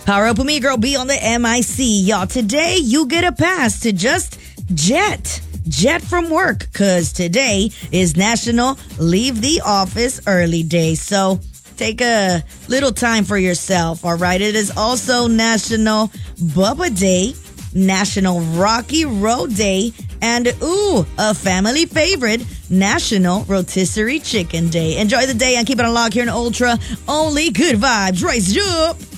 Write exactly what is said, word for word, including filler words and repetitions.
Power up with me, girl B on the M I C. Y'all, today you get a pass to just jet. Jet from work, because today is National Leave the Office Early Day. So take a little time for yourself, all right? It is also National Bubba Day, National Rocky Road Day, and, ooh, a family favorite, National Rotisserie Chicken Day. Enjoy the day and keep it on lock here in Ultra. Only good vibes. Raise it up.